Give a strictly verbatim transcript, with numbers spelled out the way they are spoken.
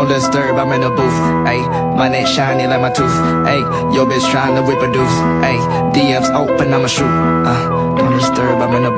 Don't disturb, I'm in the booth. Ayy, my neck shiny like my tooth. Ayy, yo bitch trying to reproduce. Ayy, D Ms open, I'ma shoot. Uh, don't disturb, I'm in the